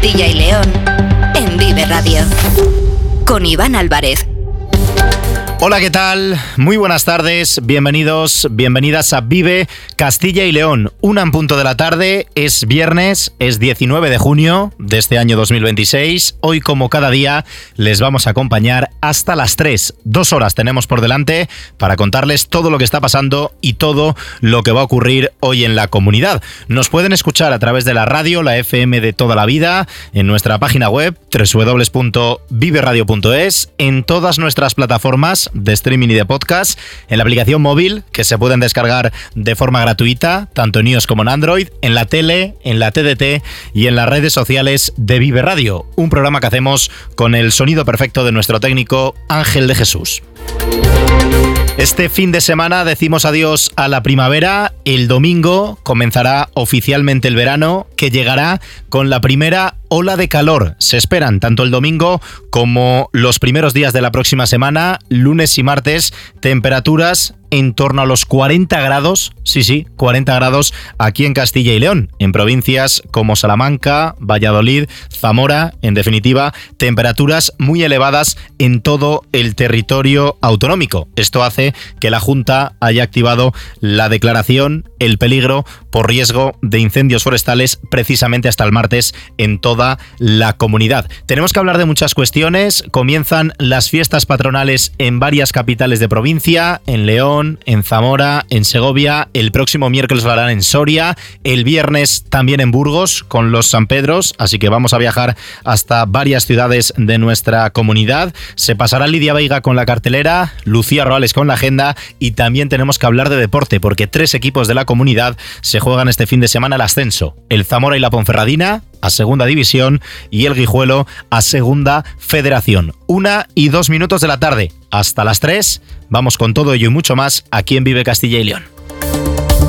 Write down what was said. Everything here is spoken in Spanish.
Castilla y León en Vive Radio. Con Iván Álvarez. Hola, ¿qué tal? Muy buenas tardes, bienvenidos, bienvenidas a Vive Castilla y León. 1:00 de la tarde, es viernes, es 19 de junio de este año 2026. Hoy, como cada día, les vamos a acompañar hasta las 3. 2 horas tenemos por delante para contarles todo lo que está pasando y todo lo que va a ocurrir hoy en la comunidad. Nos pueden escuchar a través de la radio, la FM de toda la vida, en nuestra página web www.viveradio.es, en todas nuestras plataformas de streaming y de podcast, en la aplicación móvil que se pueden descargar de forma gratuita, tanto en iOS como en Android, en la tele, en la TDT y en las redes sociales de Vive Radio, un programa que hacemos con el sonido perfecto de nuestro técnico Ángel de Jesús. Este fin de semana decimos adiós a la primavera. El domingo comenzará oficialmente el verano, que llegará con la primera ola de calor. Se esperan tanto el domingo como los primeros días de la próxima semana, lunes y martes, temperaturas en torno a los 40 grados, sí, 40 grados aquí en Castilla y León, en provincias como Salamanca, Valladolid, Zamora, en definitiva, temperaturas muy elevadas en todo el territorio autonómico. Esto hace que la Junta haya activado la declaración, el peligro por riesgo de incendios forestales precisamente hasta el martes en toda la comunidad. Tenemos que hablar de muchas cuestiones. Comienzan las fiestas patronales en varias capitales de provincia, en León, en Zamora, en Segovia. El próximo miércoles lo harán en Soria, el viernes también en Burgos con los San Pedros, así que vamos a viajar hasta varias ciudades de nuestra comunidad. Se pasará Lidia Veiga con la cartelera, Lucía Roales con la agenda, y también tenemos que hablar de deporte porque 3 equipos de la comunidad se juegan este fin de semana el ascenso: el Zamora y la Ponferradina a Segunda División y el Guijuelo a Segunda Federación. 1:02 de la tarde. Hasta las 3. Vamos con todo ello y mucho más aquí en Vive Castilla y León.